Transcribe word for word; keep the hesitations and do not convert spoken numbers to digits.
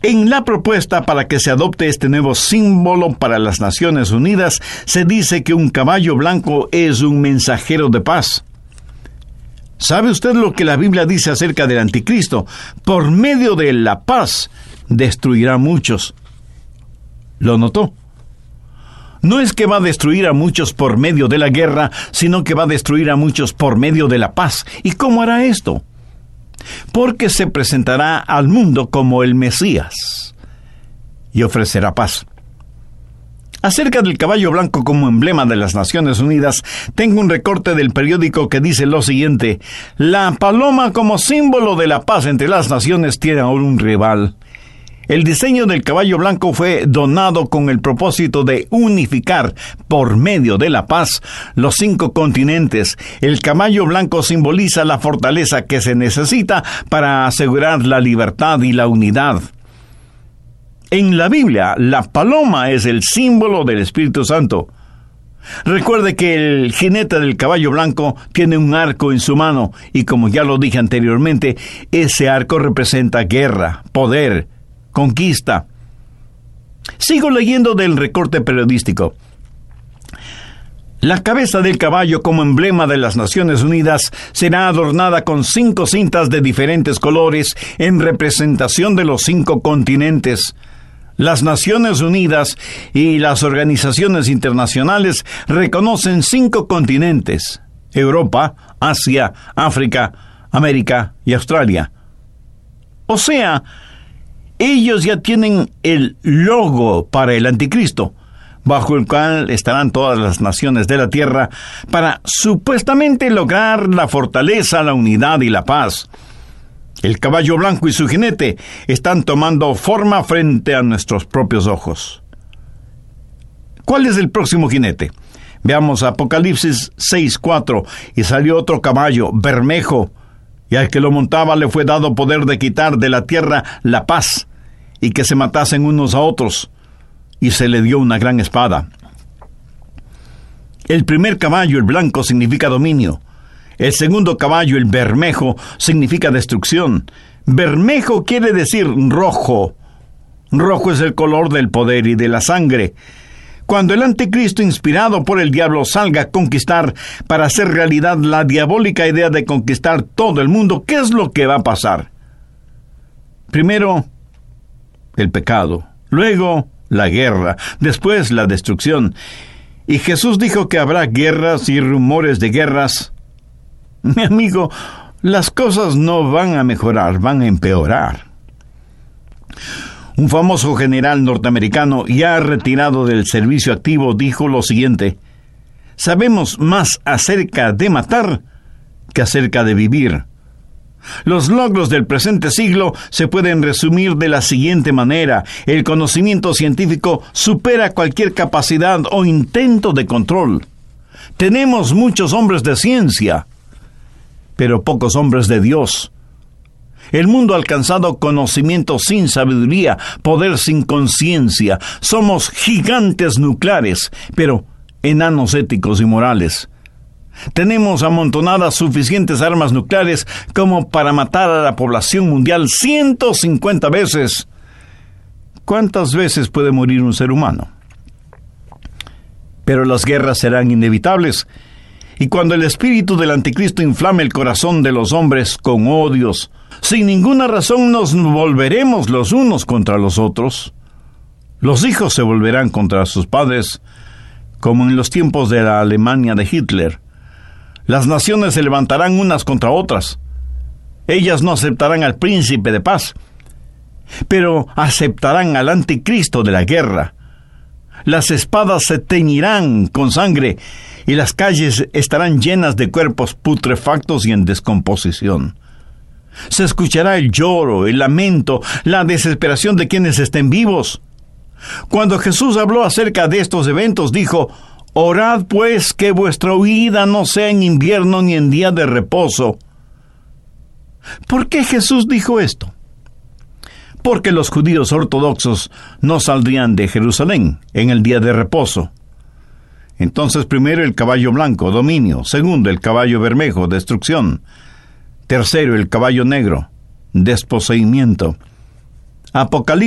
En la propuesta para que se adopte este nuevo símbolo para las Naciones Unidas, se dice que un caballo blanco es un mensajero de paz. ¿Sabe usted lo que la Biblia dice acerca del anticristo? Por medio de la paz, destruirá a muchos. ¿Lo notó? No es que va a destruir a muchos por medio de la guerra, sino que va a destruir a muchos por medio de la paz. ¿Y cómo hará esto? Porque se presentará al mundo como el Mesías y ofrecerá paz. Acerca del caballo blanco como emblema de las Naciones Unidas, tengo un recorte del periódico que dice lo siguiente: la paloma como símbolo de la paz entre las naciones tiene ahora un rival. El diseño del caballo blanco fue donado con el propósito de unificar, por medio de la paz, los cinco continentes. El caballo blanco simboliza la fortaleza que se necesita para asegurar la libertad y la unidad. En la Biblia, la paloma es el símbolo del Espíritu Santo. Recuerde que el jinete del caballo blanco tiene un arco en su mano, y como ya lo dije anteriormente, ese arco representa guerra, poder, conquista. Sigo leyendo del recorte periodístico. La cabeza del caballo como emblema de las Naciones Unidas será adornada con cinco cintas de diferentes colores en representación de los cinco continentes. Las Naciones Unidas y las organizaciones internacionales reconocen cinco continentes: Europa, Asia, África, América y Australia. O sea, ellos ya tienen el logo para el anticristo, bajo el cual estarán todas las naciones de la tierra para supuestamente lograr la fortaleza, la unidad y la paz. El caballo blanco y su jinete están tomando forma frente a nuestros propios ojos. ¿Cuál es el próximo jinete? Veamos Apocalipsis seis cuatro. Y salió otro caballo, bermejo, y al que lo montaba le fue dado poder de quitar de la tierra la paz, y que se matasen unos a otros, y se le dio una gran espada. El primer caballo, el blanco, significa dominio. El segundo caballo, el bermejo, significa destrucción. Bermejo quiere decir rojo. Rojo es el color del poder y de la sangre. Cuando el anticristo, inspirado por el diablo, salga a conquistar para hacer realidad la diabólica idea de conquistar todo el mundo, ¿qué es lo que va a pasar? Primero, el pecado. Luego, la guerra. Después, la destrucción. Y Jesús dijo que habrá guerras y rumores de guerras. Mi amigo, las cosas no van a mejorar, van a empeorar. Un famoso general norteamericano, ya retirado del servicio activo, dijo lo siguiente: sabemos más acerca de matar que acerca de vivir. Los logros del presente siglo se pueden resumir de la siguiente manera: el conocimiento científico supera cualquier capacidad o intento de control. Tenemos muchos hombres de ciencia, pero pocos hombres de Dios. El mundo ha alcanzado conocimiento sin sabiduría, poder sin conciencia. Somos gigantes nucleares, pero enanos éticos y morales. Tenemos amontonadas suficientes armas nucleares como para matar a la población mundial ciento cincuenta veces. ¿Cuántas veces puede morir un ser humano? Pero las guerras serán inevitables. Y cuando el espíritu del anticristo inflame el corazón de los hombres con odios, sin ninguna razón nos volveremos los unos contra los otros. Los hijos se volverán contra sus padres, como en los tiempos de la Alemania de Hitler. Las naciones se levantarán unas contra otras. Ellas no aceptarán al príncipe de paz, pero aceptarán al anticristo de la guerra. Las espadas se teñirán con sangre y las calles estarán llenas de cuerpos putrefactos y en descomposición. Se escuchará el lloro, el lamento, la desesperación de quienes estén vivos. Cuando Jesús habló acerca de estos eventos, dijo: orad pues que vuestra huida no sea en invierno ni en día de reposo. ¿Por qué Jesús dijo esto? Porque los judíos ortodoxos no saldrían de Jerusalén en el día de reposo. Entonces, primero el caballo blanco, dominio. Segundo, el caballo bermejo, destrucción. Tercero, el caballo negro, desposeimiento. Apocalipsis